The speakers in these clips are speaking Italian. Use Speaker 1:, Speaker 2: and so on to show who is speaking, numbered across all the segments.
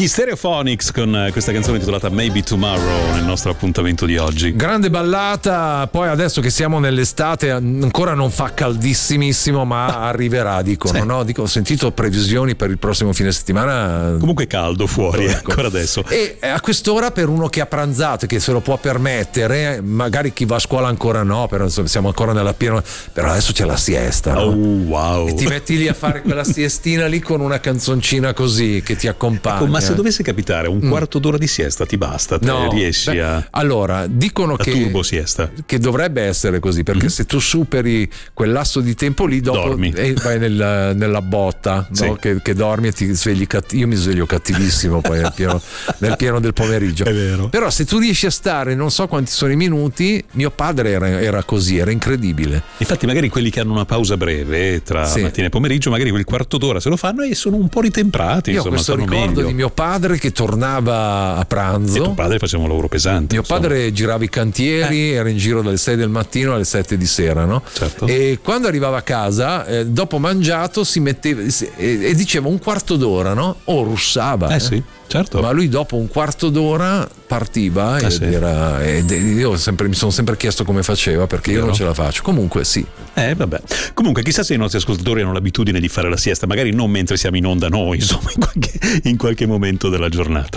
Speaker 1: Gli Stereophonics con questa canzone intitolata Maybe Tomorrow nel nostro appuntamento di oggi.
Speaker 2: Grande ballata, poi adesso che siamo nell'estate ancora non fa caldissimissimo, ma arriverà, dicono,
Speaker 1: sì.
Speaker 2: no? Ho sentito previsioni per il prossimo fine settimana.
Speaker 1: Comunque è caldo fuori,
Speaker 2: ecco.
Speaker 1: Ancora adesso.
Speaker 2: E a quest'ora, per uno che ha pranzato e che se lo può permettere, magari chi va a scuola ancora no, però insomma, siamo ancora nella piena, però adesso c'è la siesta, no?
Speaker 1: Oh, wow.
Speaker 2: E ti metti lì a fare quella siestina lì con una canzoncina così che ti accompagna.
Speaker 1: Ecco, ma se dovesse capitare un quarto d'ora di siesta ti basta? Te riesci a...
Speaker 2: Allora, dicono
Speaker 1: la
Speaker 2: che
Speaker 1: turbo siesta.
Speaker 2: Che dovrebbe essere così, perché se tu superi quel lasso di tempo lì, dopo vai nella botta,
Speaker 1: sì.
Speaker 2: no? Che dormi e ti svegli io mi sveglio cattivissimo poi nel pieno del pomeriggio.
Speaker 1: È vero.
Speaker 2: Però se tu riesci a stare non so quanti sono i minuti, mio padre era così, era incredibile.
Speaker 1: Infatti magari quelli che hanno una pausa breve tra mattina e pomeriggio, magari quel quarto d'ora se lo fanno e sono un po' ritemprati.
Speaker 2: Io ho
Speaker 1: insomma,
Speaker 2: questo ricordo
Speaker 1: meglio.
Speaker 2: di mio padre che tornava a pranzo.
Speaker 1: E tuo padre faceva un lavoro pesante.
Speaker 2: Mio padre girava i cantieri, era in giro dalle 6 del mattino alle 7 di sera, no?
Speaker 1: Certo.
Speaker 2: E quando arrivava a casa, dopo mangiato, si metteva e diceva un quarto d'ora, no? O russava.
Speaker 1: Sì, certo.
Speaker 2: Ma lui dopo un quarto d'ora partiva ed io mi sono sempre chiesto come faceva, perché io non ce la faccio. Comunque sì.
Speaker 1: Vabbè. Comunque chissà se i nostri ascoltatori hanno l'abitudine di fare la siesta, magari non mentre siamo in onda noi, insomma, in qualche momento della giornata.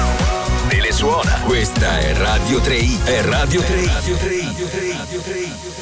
Speaker 3: Telesuona. Questa è Radio 3i. È Radio 3i.